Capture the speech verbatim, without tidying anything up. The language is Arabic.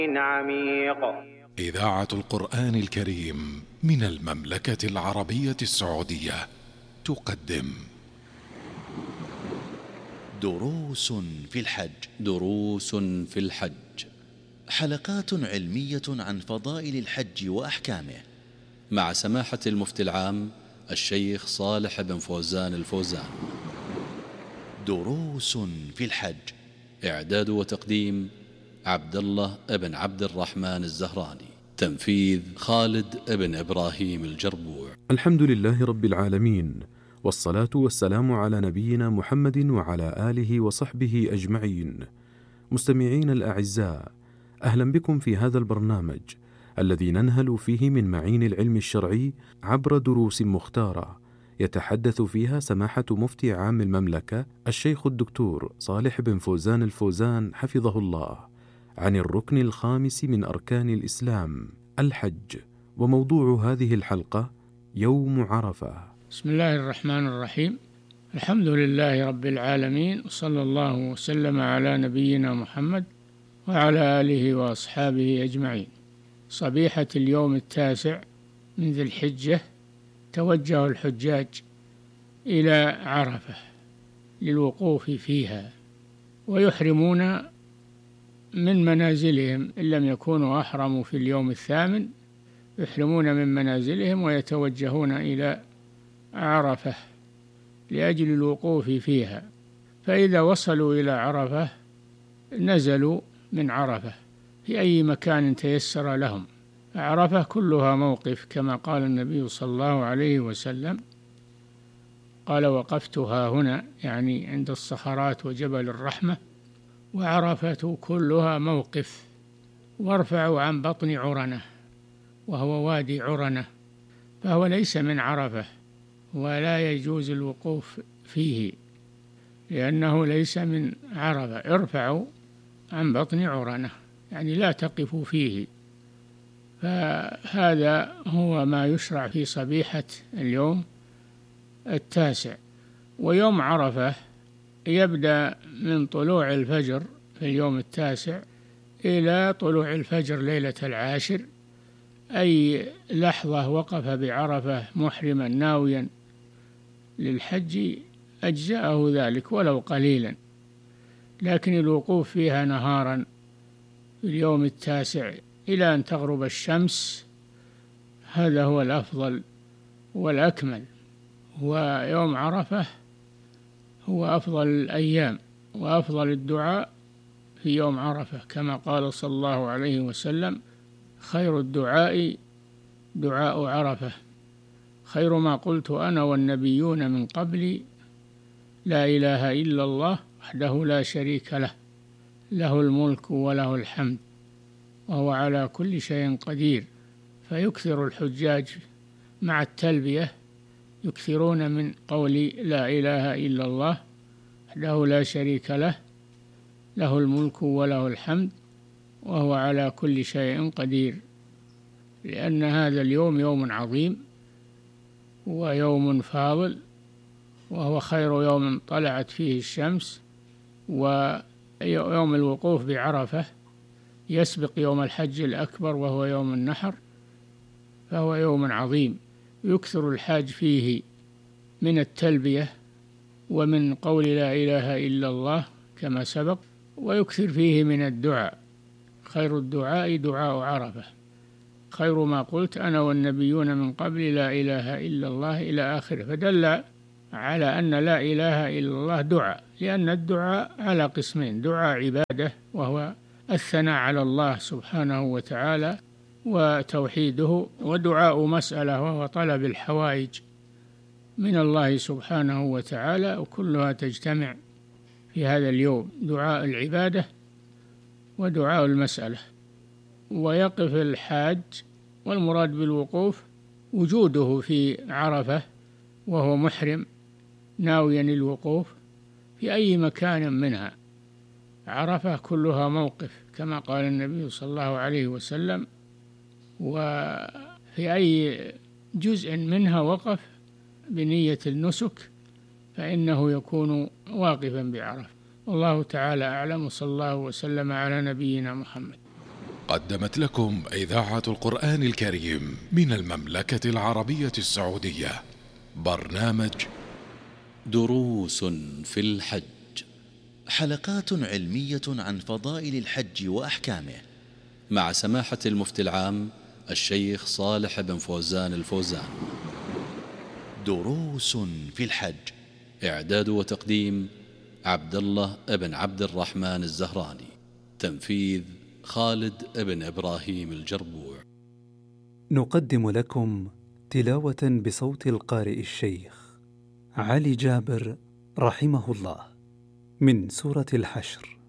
عميق. إذاعة القرآن الكريم من المملكة العربية السعودية تقدم دروس في الحج. دروس في الحج، حلقات علمية عن فضائل الحج وأحكامه، مع سماحة المفتي العام الشيخ صالح بن فوزان الفوزان. دروس في الحج، إعداد وتقديم عبد الله بن عبد الرحمن الزهراني، تنفيذ خالد بن إبراهيم الجربوع. الحمد لله رب العالمين، والصلاة والسلام على نبينا محمد وعلى آله وصحبه أجمعين. مستمعين الأعزاء، أهلا بكم في هذا البرنامج الذي ننهل فيه من معين العلم الشرعي عبر دروس مختارة يتحدث فيها سماحة مفتي عام المملكة الشيخ الدكتور صالح بن فوزان الفوزان حفظه الله عن الركن الخامس من أركان الإسلام الحج. وموضوع هذه الحلقة يوم عرفة. بسم الله الرحمن الرحيم. الحمد لله رب العالمين، وصلى الله وسلم على نبينا محمد وعلى آله وأصحابه أجمعين. صبيحة اليوم التاسع من ذي الحجة توجه الحجاج إلى عرفة للوقوف فيها، ويحرمون من منازلهم إن لم يكونوا أحرموا في اليوم الثامن، يحرمون من منازلهم ويتوجهون إلى عرفة لأجل الوقوف فيها. فإذا وصلوا إلى عرفة نزلوا من عرفة في أي مكان تيسر لهم. عرفة كلها موقف، كما قال النبي صلى الله عليه وسلم، قال: وقفتها هنا، يعني عند الصخرات وجبل الرحمة، وعرفة كلها موقف. وارفعوا عن بطن عرنة، وهو وادي عرنة، فهو ليس من عرفة ولا يجوز الوقوف فيه لأنه ليس من عرفة. ارفعوا عن بطن عرنة، يعني لا تقفوا فيه. فهذا هو ما يشرع في صبيحة اليوم التاسع. ويوم عرفة يبدأ من طلوع الفجر في اليوم التاسع إلى طلوع الفجر ليلة العاشر، أي لحظة وقف بعرفة محرما ناويا للحج أجزأه ذلك ولو قليلا. لكن الوقوف فيها نهارا في اليوم التاسع إلى أن تغرب الشمس هذا هو الأفضل والأكمل. ويوم عرفة هو أفضل الأيام وأفضل الدعاء في يوم عرفة، كما قال صلى الله عليه وسلم: خير الدعاء دعاء عرفة، خير ما قلت أنا والنبيون من قبلي، لا إله إلا الله وحده لا شريك له، له الملك وله الحمد وهو على كل شيء قدير. فيكثر الحجاج مع التلبية، يكثرون من قول لا إله إلا الله وحده لا شريك له، له الملك وله الحمد وهو على كل شيء قدير، لأن هذا اليوم يوم عظيم ويوم فاضل، وهو خير يوم طلعت فيه الشمس. ويوم الوقوف بعرفة يسبق يوم الحج الأكبر وهو يوم النحر، فهو يوم عظيم يكثر الحاج فيه من التلبية ومن قول لا إله إلا الله كما سبق، ويكثر فيه من الدعاء. خير الدعاء دعاء عرفة، خير ما قلت أنا والنبيون من قبل لا إله إلا الله إلى آخره. فدل على أن لا إله إلا الله دعاء، لأن الدعاء على قسمين: دعاء عبادة وهو الثناء على الله سبحانه وتعالى وتوحيده، ودعاء مسألة وهو طلب الحوائج من الله سبحانه وتعالى، وكلها تجتمع في هذا اليوم: دعاء العبادة ودعاء المسألة. ويقف الحاج، والمراد بالوقوف وجوده في عرفة وهو محرم ناويا الوقوف في أي مكان منها. عرفة كلها موقف كما قال النبي صلى الله عليه وسلم، وفي أي جزء منها وقف بنية النسك فإنه يكون واقفا بعرفة. والله تعالى أعلم، وصلى الله وسلم على نبينا محمد. قدمت لكم إذاعة القرآن الكريم من المملكة العربية السعودية برنامج دروس في الحج، حلقات علمية عن فضائل الحج وأحكامه، مع سماحة المفتي العام الشيخ صالح بن فوزان الفوزان. دروس في الحج، إعداد وتقديم عبد الله بن عبد الرحمن الزهراني، تنفيذ خالد بن إبراهيم الجربوع. نقدم لكم تلاوة بصوت القارئ الشيخ علي جابر رحمه الله من سورة الحشر.